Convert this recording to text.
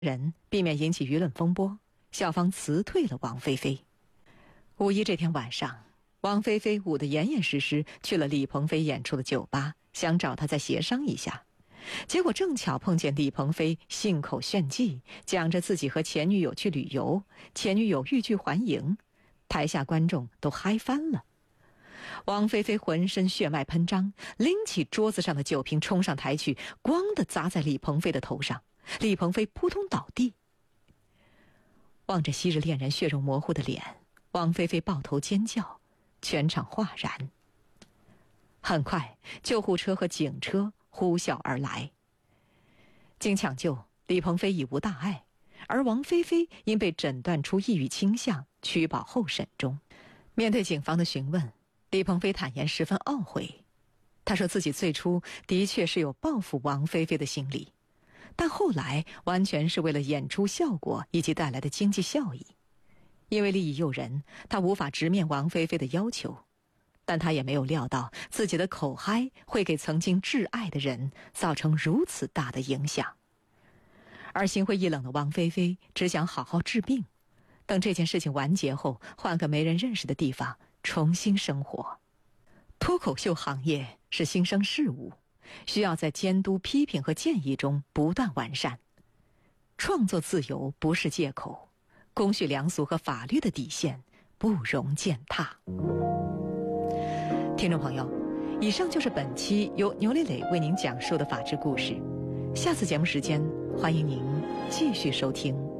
人避免引起舆论风波，校方辞退了王菲菲。五一这天晚上，王菲菲捂得严严实实去了李鹏飞演出的酒吧，想找他再协商一下。结果正巧碰见李鹏飞信口炫技，讲着自己和前女友去旅游，前女友欲拒还迎，台下观众都嗨翻了。王菲菲浑身血脉喷张，拎起桌子上的酒瓶冲上台去，咣地砸在李鹏飞的头上，李鹏飞扑通倒地。望着昔日恋人血肉模糊的脸，王菲菲抱头尖叫，全场哗然。很快，救护车和警车呼啸而来。经抢救，李鹏飞已无大碍，而王菲菲因被诊断出抑郁倾向，取保候审中。面对警方的询问，李鹏飞坦言十分懊悔。他说自己最初的确是有报复王菲菲的心理，但后来完全是为了演出效果以及带来的经济效益。因为利益诱人，他无法直面王菲菲的要求，但他也没有料到自己的口嗨会给曾经挚爱的人造成如此大的影响。而心灰意冷的王菲菲只想好好治病，等这件事情完结后，换个没人认识的地方重新生活。脱口秀行业是新生事物，需要在监督、批评和建议中不断完善。创作自由不是借口，公序良俗和法律的底线不容践踏。听众朋友，以上就是本期由牛磊磊为您讲述的法治故事。下次节目时间，欢迎您继续收听。